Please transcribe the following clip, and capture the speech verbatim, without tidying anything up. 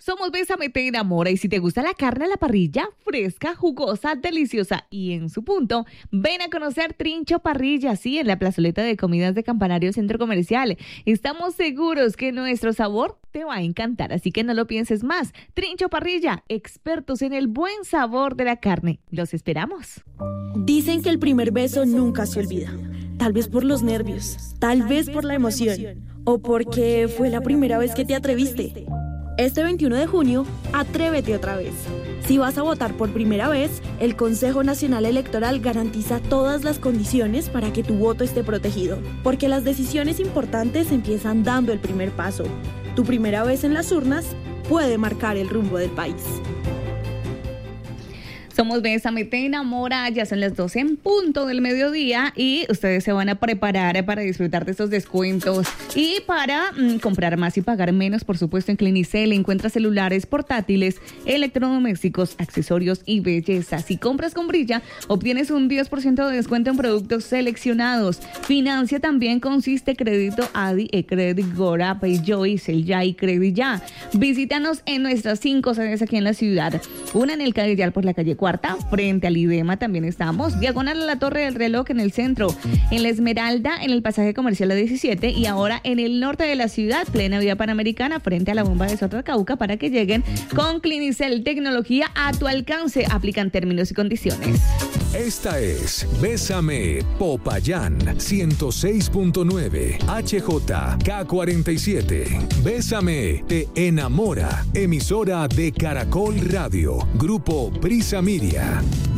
Somos Bésame Te Enamora y si te gusta la carne a la parrilla, fresca, jugosa, deliciosa y en su punto, ven a conocer Trincho Parrilla, sí, en la plazoleta de comidas de Campanario Centro Comercial. Estamos seguros que nuestro sabor te va a encantar, así que no lo pienses más. Trincho Parrilla, expertos en el buen sabor de la carne. Los esperamos. Dicen que el primer beso nunca se olvida. Tal vez por los nervios, tal vez por la emoción, o porque fue la primera vez que te atreviste. Este veintiuno de junio, atrévete otra vez. Si vas a votar por primera vez, el Consejo Nacional Electoral garantiza todas las condiciones para que tu voto esté protegido, porque las decisiones importantes empiezan dando el primer paso. Tu primera vez en las urnas puede marcar el rumbo del país. Somos Bésame Te Enamora, ya son las doce en punto del mediodía y ustedes se van a preparar para disfrutar de estos descuentos y para mmm, comprar más y pagar menos, por supuesto, en Clinicel. Encuentra celulares, portátiles, electrodomésticos, accesorios y belleza. Si compras con Brilla, obtienes un diez por ciento de descuento en productos seleccionados. Financia también consiste crédito Adi, eCredit, Gora, PayJoy, Celya y Credit Ya. Visítanos en nuestras cinco sedes aquí en la ciudad. Una en el Cadillal por la calle Cuarta, frente al IDEMA también estamos, diagonal a la Torre del Reloj en el centro, en La Esmeralda en el pasaje comercial a diecisiete y ahora en el norte de la ciudad, plena vía Panamericana, frente a la bomba de Soto Cauca, para que lleguen con Clinicel, tecnología a tu alcance. Aplican términos y condiciones. Esta es Bésame Popayán ciento seis punto nueve H J K cuarenta y siete. Bésame Te Enamora, emisora de Caracol Radio, Grupo Prisa Miria.